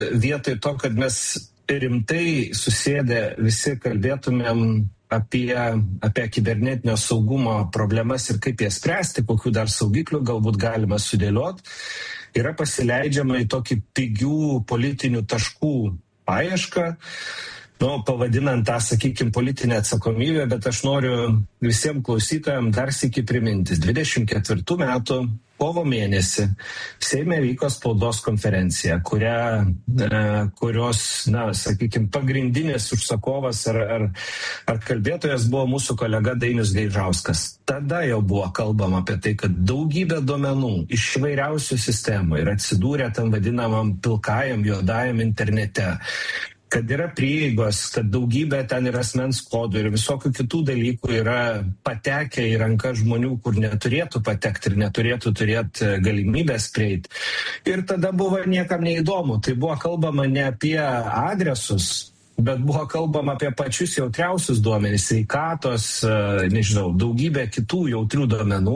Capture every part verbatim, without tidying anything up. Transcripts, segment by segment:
vietoj to, kad mes rimtai susėdę visi kalbėtumėm apie, apie kibernetinio saugumo problemas ir kaip jas spręsti, kokių dar saugiklių galbūt galima sudėlioti, yra pasileidžiama į tokį pigių politinių taškų paiešką, nu, pavadinant tą, sakykime, politinę atsakomybę, bet aš noriu visiems klausytojams dar sykį primintis. dvidešimt ketvirtų metų kovo mėnesį Seime vyko spaudos konferencija, kuria, kurios, na, sakykime, pagrindinis užsakovas ar, ar, ar kalbėtojas buvo mūsų kolega Dainius Gaižauskas. Tada jau buvo kalbama apie tai, kad daugybė duomenų iš įvairiausių sistemų ir atsidūrė tam vadinamam pilkajam, juodajam internete, kad yra prieigos, kad daugybė ten yra asmens kodų ir visokių kitų dalykų yra patekę į ranką žmonių, kur neturėtų patekti ir neturėtų turėti galimybės prieiti. Ir tada buvo niekam neįdomu. Tai buvo kalbama ne apie adresus, bet buvo kalbama apie pačius jautriausius duomenys, sveikatos, nežinau, daugybę kitų jautrių duomenų.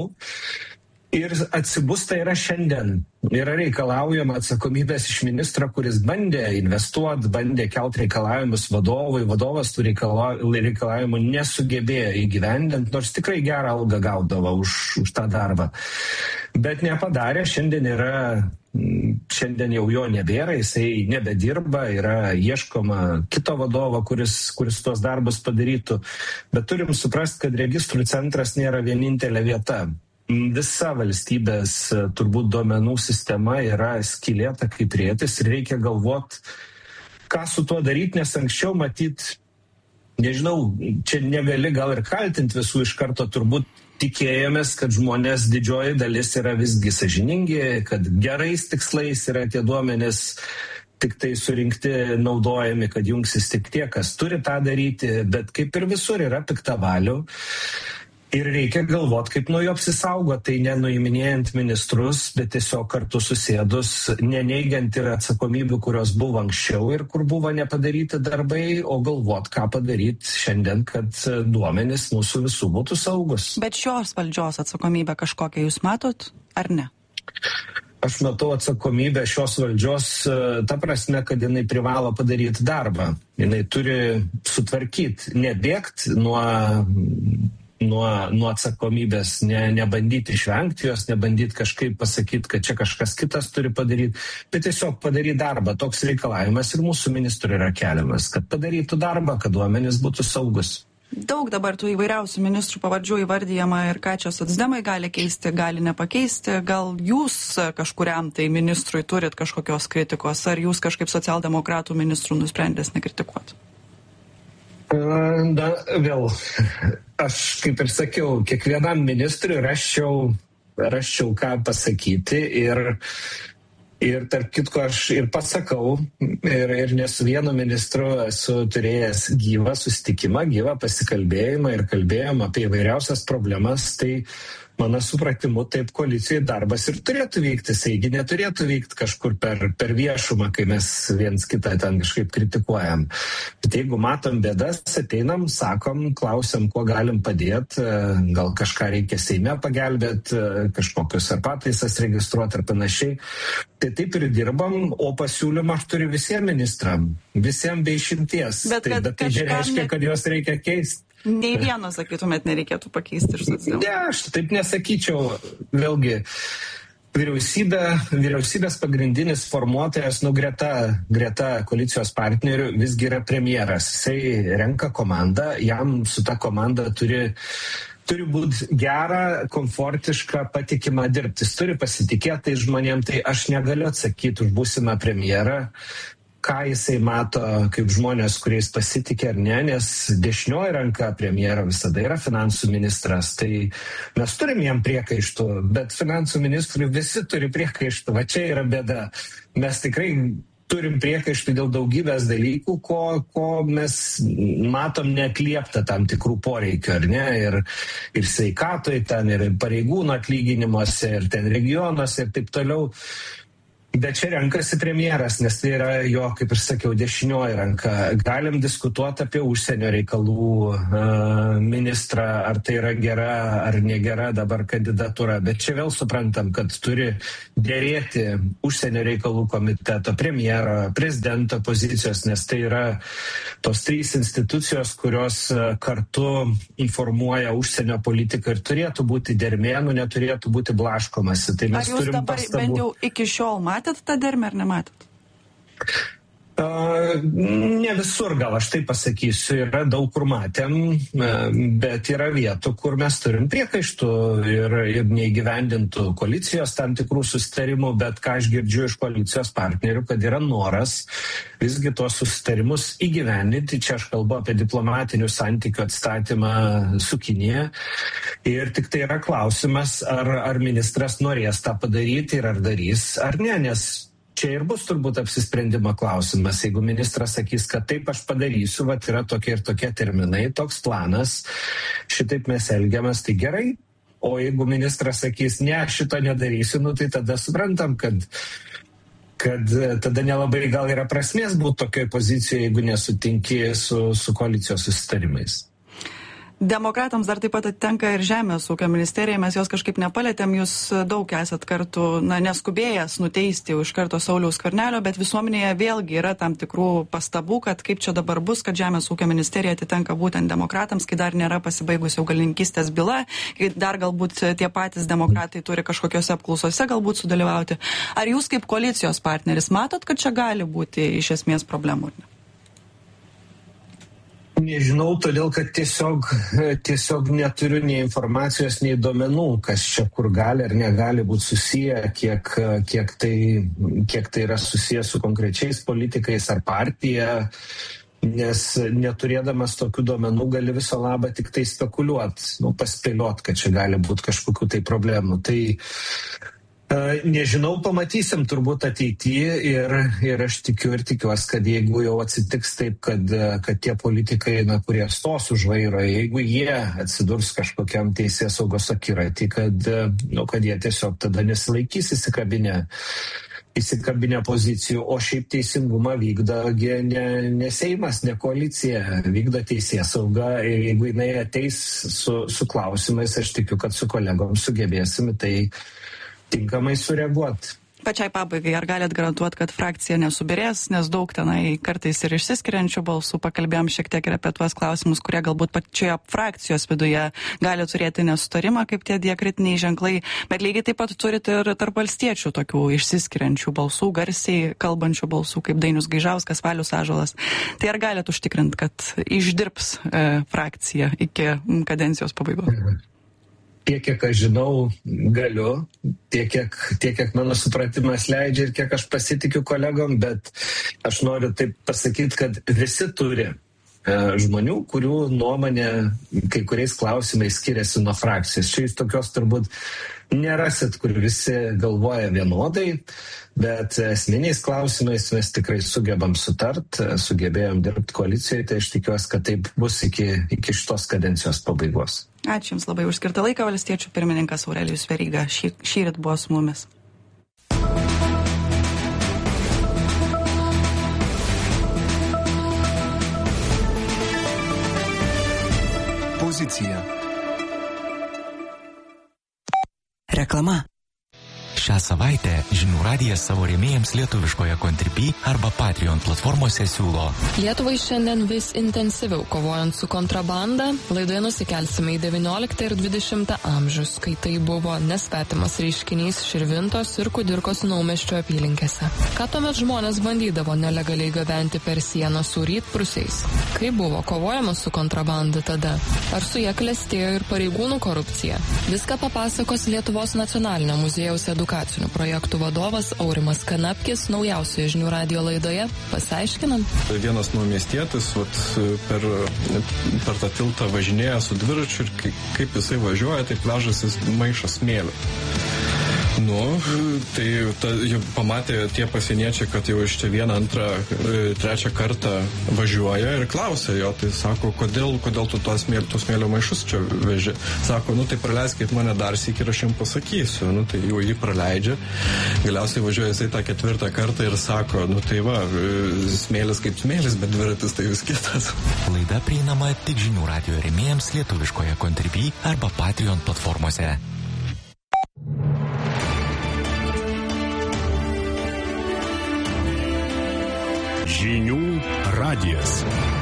Ir atsibusta yra šiandien. Yra reikalaujama atsakomybės iš ministro, kuris bandė investuoti, bandė kelt reikalavimus vadovui. Vadovas tų reikalavimų nesugebėjo įgyvendinti, nors tikrai gerą algą gaudavo už, už tą darbą. Bet nepadarė, šiandien yra, šiandien jau jo nebėra, jisai nebedirba, yra ieškoma kito vadovo, kuris, kuris tuos darbus padarytų. Bet turim suprasti, kad registrų centras nėra vienintelė vieta. Visa valstybės turbūt duomenų sistema yra skylėta kaip rėtis ir reikia galvoti, ką su tuo daryti, nes anksčiau matyt, nežinau, čia negali gal ir kaltinti visų iš karto, turbūt tikėjomės, kad žmonės didžioji dalis yra visgi sąžiningi, kad gerais tikslais yra tie duomenys tik tai surinkti, naudojami, kad jungsis tik tie, kas turi tą daryti, bet kaip ir visur yra piktavalių. Ir reikia galvoti, kaip nuo jo apsisaugoti, tai nenuiminėjant ministrus, bet tiesiog kartu susėdus, neneigiant ir atsakomybių, kurios buvo anksčiau ir kur buvo nepadaryti darbai, o galvoti, ką padaryti šiandien, kad duomenys mūsų visų būtų saugus. Bet šios valdžios atsakomybę kažkokią jūs matot, ar ne? Aš matau atsakomybę šios valdžios ta prasme, kad jinai privalo padaryti darbą. Jinai turi sutvarkyti, nebėgti nuo... Nuo, nuo atsakomybės, ne, nebandyti išvengti jos, nebandyti kažkaip pasakyti, kad čia kažkas kitas turi padaryti, bet tiesiog padaryti darbą. Toks reikalavimas ir mūsų ministrų yra keliamas, kad padarytų darbą, kad duomenys būtų saugus. Daug dabar tų įvairiausių ministrų pavardžių įvardyjama ir ką čia socdemai gali keisti, gali nepakeisti. Gal jūs kažkuriam tai ministrui turit kažkokios kritikos, ar jūs kažkaip socialdemokratų ministrų nusprendęs nekritikuoti? Na, vėl, aš kaip ir sakiau, kiekvienam ministrui raščiau, raščiau ką pasakyti ir, ir tarp kitko aš ir pasakau, ir, ir ne su vienu ministru esu turėjęs gyvą susitikimą, gyvą pasikalbėjimą ir kalbėjom apie įvairiausias problemas, tai mano supratimu, taip koalicijai darbas ir turėtų vykti, saigi neturėtų vykti kažkur per, per viešumą, kai mes viens kitą ten kažkaip kritikuojam. Bet jeigu matom bėdas, ateinam, sakom, klausiam, kuo galim padėti, gal kažką reikia Seime pagelbėti, kažkokius ar pataisas registruoti ar panašiai. Tai taip ir dirbam, o pasiūlymą aš turiu visiems ministram, visiems be išimties. Bet, tai, bet tai nereiškia, kad juos reikia keisti. Nei vieno, sakytumėt, nereikėtų pakeisti iš socdemų. Ne, aš taip nesakyčiau. Vėlgi, vyriausybė, vyriausybės pagrindinis formuotojas, nu, greta, greta koalicijos partnerių visgi yra premjeras. Jisai renka komandą, jam su ta komanda turi, turi būti gera, komfortiška, patikima dirbti. Jis turi pasitikėti tai žmonėm, tai aš negaliu atsakyti už būsimą premjerą, ką jisai mato kaip žmonės, kuriais pasitikė ar ne, nes dešinioji ranka premjero visada yra finansų ministras. Tai mes turim jam priekaištų, bet finansų ministrui visi turi priekaištų. Va čia yra bėda. Mes tikrai turim priekaištų dėl daugybės dalykų, ko, ko mes matom neatliepta tam tikrų poreikių, ar ne? Ir, ir sveikatoj ten, ir pareigūnų atlyginimuose, ir ten regionuose, ir taip toliau. Bet čia renkasi premjeras, nes tai yra jo, kaip ir sakiau, dešinioji ranka. Galim diskutuoti apie užsienio reikalų uh, ministrą, ar tai yra gera ar negera dabar kandidatūra. Bet čia vėl suprantam, kad turi dėrėti užsienio reikalų komiteto, premjero, prezidento pozicijos, nes tai yra tos trys institucijos, kurios uh, kartu informuoja užsienio politiką ir turėtų būti dermė, nu neturėtų būti blaškomasi. Tai mes ar jūs dabar pastabų... bent jau iki šiol matėt tą dermę ar nematėt? Uh, ne visur, gal aš taip pasakysiu, yra daug kur matėm, uh, bet yra vietų, kur mes turim priekaištų ir, ir neįgyvendintų koalicijos tam tikrų susitarimų, bet ką aš girdžiu iš koalicijos partnerių, kad yra noras visgi tuos susitarimus įgyvendinti. Čia aš kalbu apie diplomatinių santykių atstatymą su Kinija. Ir tik tai yra klausimas, ar, ar ministras norės tą padaryti ir ar darys, ar ne, nes čia ir bus turbūt apsisprendimo klausimas. Jeigu ministras sakys, kad taip aš padarysiu, vat yra tokie ir tokie terminai, toks planas, šitaip mes elgiamės, tai gerai. O jeigu ministras sakys, ne, šito nedarysiu, nu tai tada suprantam, kad, kad tada nelabai gal yra prasmės būti tokioj pozicijoje, jeigu nesutinki su, su koalicijos susitarimais. Demokratams dar taip pat atitenka ir Žemės ūkio ministerija, mes jos kažkaip nepalėtėm, jūs daug esat kartu, na, neskubėjęs nuteisti iš karto Sauliaus Skvernelio, bet visuomenėje vėlgi yra tam tikrų pastabų, kad kaip čia dabar bus, kad Žemės ūkio ministerija atitenka būtent demokratams, kai dar nėra pasibaigusi augalininkystės byla, kai dar galbūt tie patys demokratai turi kažkokiose apklausose galbūt sudalyvauti. Ar jūs kaip koalicijos partneris matot, kad čia gali būti iš esmės problemų? Ne? Nežinau, todėl, kad tiesiog, tiesiog neturiu nei informacijos, nei duomenų, kas čia kur gali ar negali būti susiję, kiek, kiek, tai, kiek tai yra susiję su konkrečiais politikais ar partija, nes neturėdamas tokių duomenų gali viso labą tik tai spekuliuoti, nu, paspėliot, kad čia gali būti kažkokių tai problemų. Tai nežinau, pamatysim turbūt ateityje ir, ir aš tikiu ir tikiuosi, kad jeigu jau atsitiks taip, kad, kad tie politikai, na, kurie stos už vairo, jeigu jie atsidurs kažkokiam teisės saugos akiratį, kad, nu, kad jie tiesiog tada nesilaikys įsikabinę, įsikabinę pozicijų, o šiaip teisingumą vykdo ne, ne Seimas, ne koalicija, vykdo teisės sauga ir jeigu jinai ateis su, su klausimais, aš tikiu, kad su kolegom sugebėsim tai tinkamai sureaguoti. Pačiai pabaigai, ar galėt garantuoti, kad frakcija nesubirės, nes daug tenai kartais ir išsiskiriančių balsų, pakalbėjom šiek tiek ir apie tuos klausimus, kurie galbūt pačioje frakcijos viduje gali turėti nesutarimą, kaip tie diakritiniai ženklai, bet lygiai taip pat turite ir tarp valstiečių tokių išsiskiriančių balsų, garsiai kalbančių balsų, kaip Dainius Gaižauskas, Valius Ąžuolas. Tai ar galėt užtikrinti, kad išdirbs e, frakcija iki kadencijos pabaigos? Mhm. Tiek, kiek aš žinau, galiu, tiek kiek, tiek, kiek mano supratimas leidžia ir kiek aš pasitikiu kolegom, bet aš noriu taip pasakyti, kad visi turi e, žmonių, kurių nuomonė kai kuriais klausimais skiriasi nuo frakcijos. Čia jūs tokios turbūt nerasit, kur visi galvoja vienodai, bet esminiais klausimais mes tikrai sugebam sutart, sugebėjom dirbti koalicijoje, tai aš tikiuosi, kad taip bus iki, iki šitos kadencijos pabaigos. Ačiū Jums labai už skirtą laiką, valstiečių pirmininkas Aurelijus Veryga šį, šįryt buvo su mumis. Pozicija. Reklama. Šią savaitę Žinių radijas savo rėmėjams lietuviškoje Contribui arba Patreon platformose siūlo. Lietuvai šiandien vis intensyviau kovojant su kontrabanda, laidoje nusikelsime į devynioliktą ir dvidešimtą amžius, kai tai buvo nesvetimas reiškinys Širvintos ir Kudirkos Naumiesčio apylinkėse. Ką tuomet žmonės bandydavo nelegaliai gabenti per sieną su rytprūsiais? Kaip buvo kovojama su kontrabanda tada? Ar su ja klestėjo ir pareigūnų korupcija? Viską papasakos Lietuvos nacionalinio muziejaus edukacijos edukacinių projektų vadovas Aurimas Kanapkis naujausioje Žinių radijo laidoje. Pasiaiškinam. Vienas naumiestietis vat, per, per tą tiltą važinėja su dviračiu ir kaip jisai važiuoja, taip vežasi maišą smėlio. Nu, tai ta, jau pamatė tie pasieniečiai, kad jau iš čia vieną, antrą, trečią kartą važiuoja ir klausia jo, tai sako, kodėl, kodėl tu tos smėlio, tos smėlio maišus čia veži. Sako, nu tai praleiskit mane dar sykį ir aš jums pasakysiu. Nu tai jau jį praleidžia. Galiausiai važiuoja jisai tą ketvirtą kartą ir sako, nu tai va, smėlis kaip smėlis, bet dviratis tai vis kitas. Laida prieinama tik žinių radijo rėmėjams lietuviškoje Contribui arba Patreon platformose. Žinių radijas.